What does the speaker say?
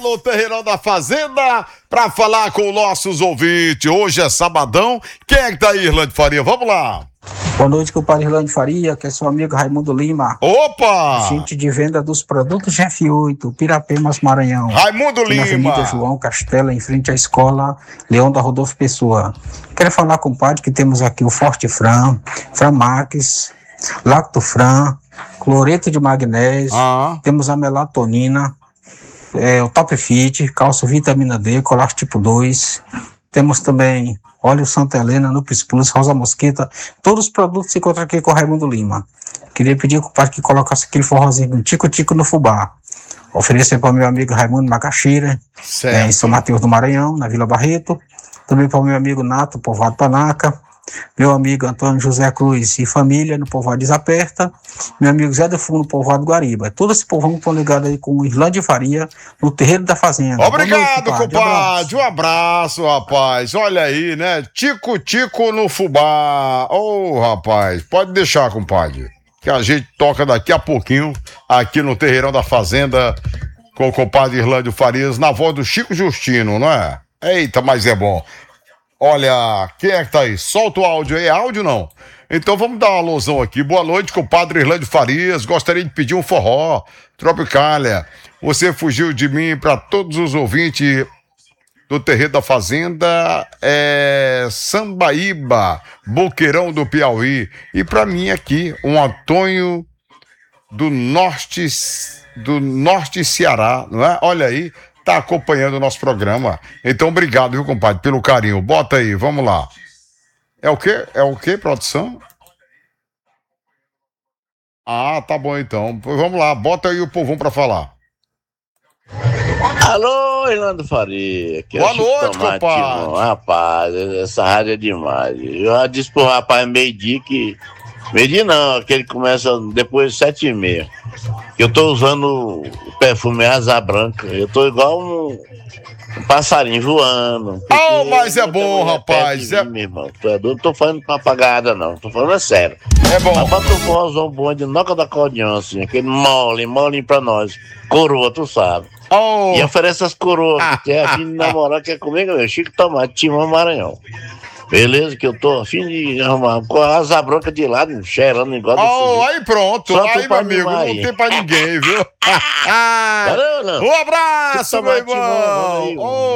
no Terreirão da Fazenda para falar com nossos ouvintes. Hoje é sabadão. Quem é que tá aí, Irlande Faria? Vamos lá. Boa noite, compadre Irlande Faria, que é seu amigo Raimundo Lima. Opa! Agente de venda dos produtos F8, Pirapemas, Maranhão. Raimundo Lima. Na Avenida João Castela, em frente à escola Leão da Rodolfo Pessoa. Quero falar, compadre, que temos aqui o Forte Fran, Framax, Lactofran, cloreto de magnésio, temos a melatonina, o Top Fit, calço vitamina D, colar tipo 2, temos também óleo Santa Helena, Nupris Plus, Rosa Mosqueta, todos os produtos se encontram aqui com o Raimundo Lima. Queria pedir ao compadre que colocasse aquele forrozinho, um tico-tico no fubá. Oferecer para o meu amigo Raimundo Macaxeira, em São Mateus do Maranhão, na Vila Barreto. Também para o meu amigo Nato, povoado Panaca. Meu amigo Antônio José Cruz e família, no povoado Desaperta. Meu amigo Zé do Fundo, no povoado Guariba. Todo esse povão que estão ligados aí com o Irlande Faria, no Terreiro da Fazenda. Obrigado, noite, compadre. Um abraço, rapaz. Olha aí, né? Tico-tico no fubá. Ô, rapaz, pode deixar, compadre, que a gente toca daqui a pouquinho aqui no Terreirão da Fazenda com o compadre Irlande Farias, na voz do Chico Justino, não é? Eita, mas é bom. Olha, quem é que tá aí? Solta o áudio aí. É áudio não? Então vamos dar uma alusão aqui. Boa noite, compadre Irlande Farias. Gostaria de pedir um forró, Tropicália. Você fugiu de mim para todos os ouvintes do Terreiro da Fazenda, Sambaíba, Boqueirão do Piauí. E para mim aqui, um Antônio do Norte Ceará, não é? Olha aí. Tá acompanhando o nosso programa. Então, obrigado, viu, compadre, pelo carinho. Bota aí, vamos lá. É o quê? É o quê, produção? Ah, tá bom então. Vamos lá, bota aí o povão pra falar. Alô, Irlando Faria. Boa noite, compadre. Rapaz, essa rádio é demais. Eu já disse pro rapaz meio-dia que... Meio-dia não, que ele começa depois de 7h30. Eu tô usando o perfume Asa Branca. Eu tô igual um passarinho voando. Mas é bom, rapaz. Meu irmão. Não tô falando papagada, não. Tô falando sério. É bom. Mas bota um forrozão bom de noca da acordeão, assim. Aquele molinho pra nós. Coroa, tu sabe. E oferece as coroas. Que tem a fim de namorar, que é comigo, meu. Chico Tomate, Timão Maranhão. Beleza, que eu tô a fim de arrumar com a asa branca de lado, cheirando igual desse aí pronto. Aí, meu amigo, não tem pra ninguém, viu? Valeu, não. Um abraço, meu irmão.